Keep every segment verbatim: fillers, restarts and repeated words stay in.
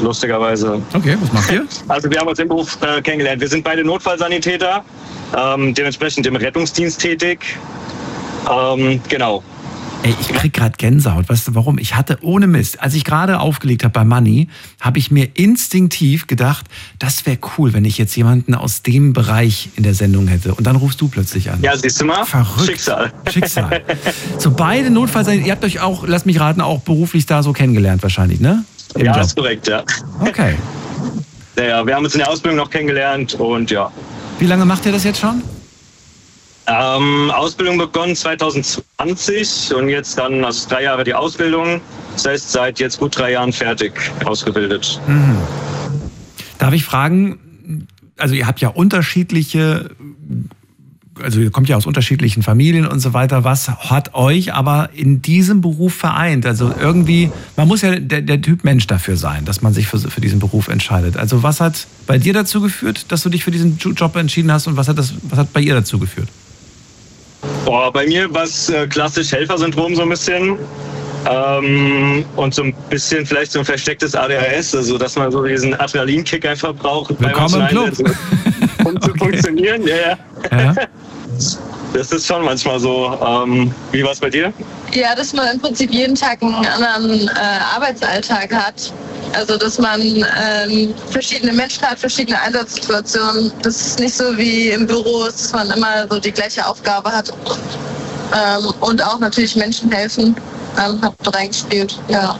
lustigerweise. Okay, was macht ihr? Also wir haben uns im Beruf äh, kennengelernt. Wir sind beide Notfallsanitäter, ähm, dementsprechend im Rettungsdienst tätig. Ähm, genau. Ey, ich krieg gerade Gänsehaut. Weißt du warum? Ich hatte ohne Mist, als ich gerade aufgelegt habe bei Money, habe ich mir instinktiv gedacht, das wäre cool, wenn ich jetzt jemanden aus dem Bereich in der Sendung hätte. Und dann rufst du plötzlich an. Ja, siehst du mal? Verrückt. Schicksal. Schicksal. So beide Notfallsanitäter, ihr habt euch auch, lass mich raten, auch beruflich da so kennengelernt wahrscheinlich, ne? Im Ja, Job. ist korrekt, ja. Okay. Ja, ja, wir haben uns in der Ausbildung noch kennengelernt und ja. Wie lange macht ihr das jetzt schon? Ähm, Ausbildung begonnen zwanzig zwanzig und jetzt dann, also drei Jahre die Ausbildung. Das heißt, seit jetzt gut drei Jahren fertig ausgebildet. Mhm. Darf ich fragen, also ihr habt ja unterschiedliche, also ihr kommt ja aus unterschiedlichen Familien und so weiter. Was hat euch aber in diesem Beruf vereint? Also irgendwie, man muss ja der, der Typ Mensch dafür sein, dass man sich für, für diesen Beruf entscheidet. Also was hat bei dir dazu geführt, dass du dich für diesen Job entschieden hast und was hat, das, was hat bei ihr dazu geführt? Boah, bei mir war es äh, klassisch Helfersyndrom so ein bisschen. Ähm, und so ein bisschen vielleicht so ein verstecktes A D H S, also dass man so diesen Adrenalinkick einfach braucht. Willkommen im Club. Um zu Okay. funktionieren, ja, ja. Ja. Das ist schon manchmal so. Ähm, wie war es bei dir? Ja, dass man im Prinzip jeden Tag einen anderen äh, Arbeitsalltag hat. Also, dass man ähm, verschiedene Menschen hat, verschiedene Einsatzsituationen. Das ist nicht so wie im Büro, dass man immer so die gleiche Aufgabe hat. Ähm, und auch natürlich Menschen helfen, ähm, hat reingespielt, ja.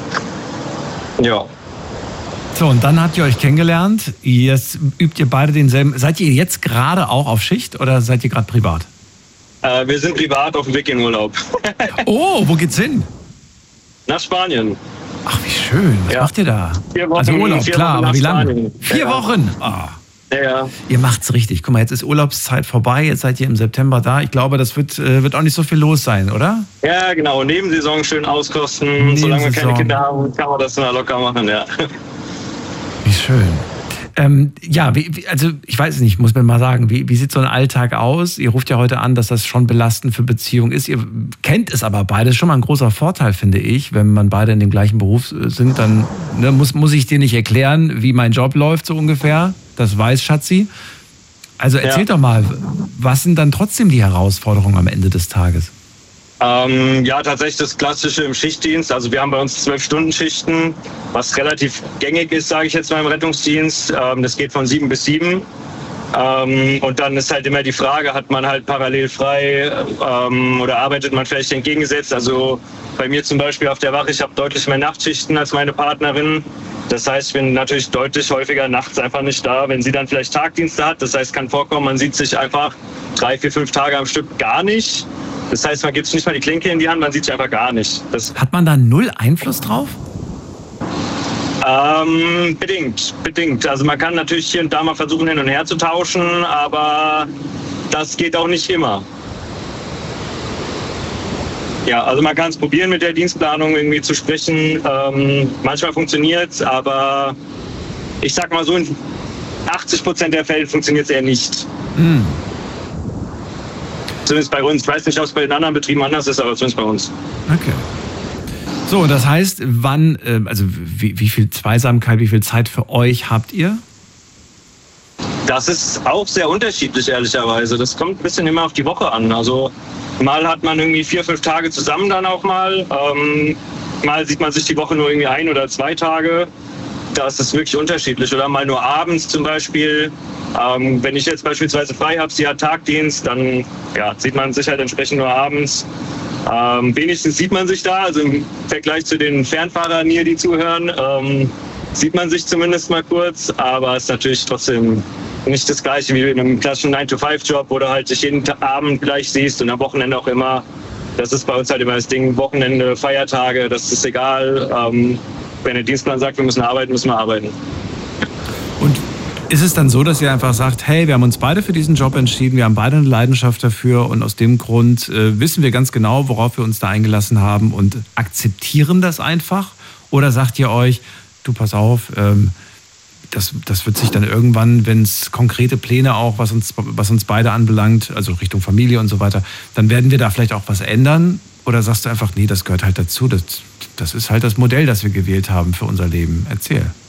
Ja. So, und dann habt ihr euch kennengelernt. Jetzt übt ihr beide denselben. Seid ihr jetzt gerade auch auf Schicht oder seid ihr gerade privat? Äh, wir sind privat auf dem Weg in Urlaub. Oh, wo geht's hin? Nach Spanien. Ach, wie schön. Was Ja. macht ihr da? Vier Wochen, also Urlaub, vier klar, Wochen aber nach wie lange? Spanien. Vier Ja. Wochen? Ah. Ja, ja. Ihr macht's richtig. Guck mal, jetzt ist Urlaubszeit vorbei. Jetzt seid ihr im September da. Ich glaube, das wird, äh, wird auch nicht so viel los sein, oder? Ja, genau. Nebensaison schön auskosten. Nebensaison. Solange wir keine Kinder haben, kann man das mal locker machen, ja. Wie schön. Ähm, ja, wie, wie, also ich weiß es nicht, muss man mal sagen, wie, wie sieht so ein Alltag aus? Ihr ruft ja heute an, dass das schon belastend für Beziehungen ist. Ihr kennt es aber beide. Das ist schon mal ein großer Vorteil, finde ich. Wenn man beide in dem gleichen Beruf sind, dann ne, muss, muss ich dir nicht erklären, wie mein Job läuft so ungefähr. Das weiß Schatzi. Also erzähl Ja. doch mal, was sind dann trotzdem die Herausforderungen am Ende des Tages? Ähm, ja, tatsächlich das Klassische im Schichtdienst. Also wir haben bei uns zwölf-Stunden-Schichten, was relativ gängig ist, sage ich jetzt mal im Rettungsdienst. Ähm, das geht von sieben bis sieben. Ähm, und dann ist halt immer die Frage, hat man halt parallel frei ähm, oder arbeitet man vielleicht entgegengesetzt? Also bei mir zum Beispiel auf der Wache, ich habe deutlich mehr Nachtschichten als meine Partnerin. Das heißt, ich bin natürlich deutlich häufiger nachts einfach nicht da, wenn sie dann vielleicht Tagdienste hat. Das heißt, kann vorkommen, man sieht sich einfach drei, vier, fünf Tage am Stück gar nicht. Das heißt, man gibt sich nicht mal die Klinke in die Hand, man sieht sich einfach gar nicht. Das, Hat man da null Einfluss drauf? ähm, bedingt, bedingt. Also man kann natürlich hier und da mal versuchen, hin und her zu tauschen, aber das geht auch nicht immer. Ja, also man kann es probieren, mit der Dienstplanung irgendwie zu sprechen. Ähm, manchmal funktioniert es, aber ich sag mal so, in achtzig Prozent der Fälle funktioniert es eher nicht. Hm. Zumindest bei uns. Ich weiß nicht, ob es bei den anderen Betrieben anders ist, aber zumindest bei uns. Okay. So, das heißt, wann, äh, also wie, wie viel Zweisamkeit, wie viel Zeit für euch habt ihr? Das ist auch sehr unterschiedlich, ehrlicherweise. Das kommt ein bisschen immer auf die Woche an. Also mal hat man irgendwie vier, fünf Tage zusammen dann auch mal. Ähm, mal sieht man sich die Woche nur irgendwie ein oder zwei Tage. Das ist wirklich unterschiedlich. Oder mal nur abends zum Beispiel. Ähm, wenn ich jetzt beispielsweise frei habe, sie hat Tagdienst, dann ja, sieht man sich halt entsprechend nur abends. Ähm, wenigstens sieht man sich da, also im Vergleich zu den Fernfahrern hier, die zuhören, ähm, sieht man sich zumindest mal kurz, aber es ist natürlich trotzdem nicht das Gleiche wie in einem klassischen nine to five Job, wo du halt dich jeden Abend gleich siehst und am Wochenende auch immer. Das ist bei uns halt immer das Ding, Wochenende, Feiertage, das ist egal. Ähm, wenn der Dienstplan sagt, wir müssen arbeiten, müssen wir arbeiten. Und ist es dann so, dass ihr einfach sagt, hey, wir haben uns beide für diesen Job entschieden, wir haben beide eine Leidenschaft dafür und aus dem Grund äh, wissen wir ganz genau, worauf wir uns da eingelassen haben und akzeptieren das einfach? Oder sagt ihr euch, du pass auf, ähm, das, das wird sich dann irgendwann, wenn es konkrete Pläne auch, was uns, was uns beide anbelangt, also Richtung Familie und so weiter, dann werden wir da vielleicht auch was ändern? Oder sagst du einfach, nee, das gehört halt dazu, das, das ist halt das Modell, das wir gewählt haben für unser Leben? Erzähl.